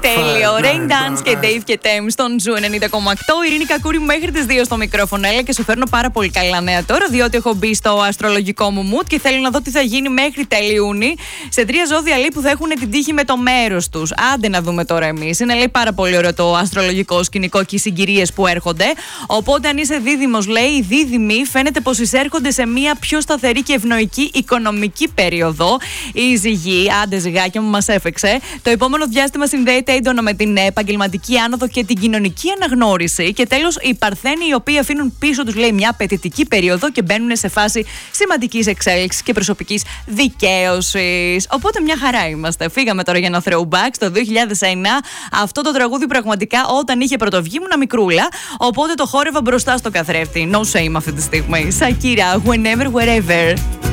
Τέλειο. Rain Dance και Dave και Tem στον Ζου 90,8. Ειρήνη Κακούρη μέχρι τις 2 στο μικρόφωνο. Έλα και σου φέρνω πάρα πολύ καλά νέα τώρα, διότι έχω μπει στο αστρολογικό μου mood και θέλω να δω τι θα γίνει μέχρι τέλη Ιούνιου σε 3 ζώδια λέει που θα έχουν την τύχη με το μέρος τους. Άντε να δούμε τώρα εμείς. Είναι λέει πάρα πολύ ωραίο το αστρολογικό σκηνικό και οι συγκυρίες που έρχονται. Οπότε αν είσαι δίδυμος, λέει, οι δίδυμοι φαίνεται πως εισέρχονται σε μια πιο σταθερή και ευνοϊκή οικονομική περίοδο. Η ζυγή, άντε ζυγάκια μου, μας έφεξε. Το επόμενο διάστημα συνδέεται έντονα με την επαγγελματική άνοδο και την κοινωνική αναγνώριση. Και τέλος, οι Παρθένοι, οι οποίοι αφήνουν πίσω τους, λέει, μια απαιτητική περίοδο και μπαίνουν σε φάση σημαντικής εξέλιξης και προσωπικής δικαίωσης. Οπότε μια χαρά είμαστε. Φύγαμε τώρα για ένα throwback στο 2009. Αυτό το τραγούδι πραγματικά όταν είχε πρωτοβγεί ήμουνα μικρούλα. Οπότε το χόρευα μπροστά στο καθρέφτη. No shame αυτή τη στιγμή. Σακύρα, whenever, wherever.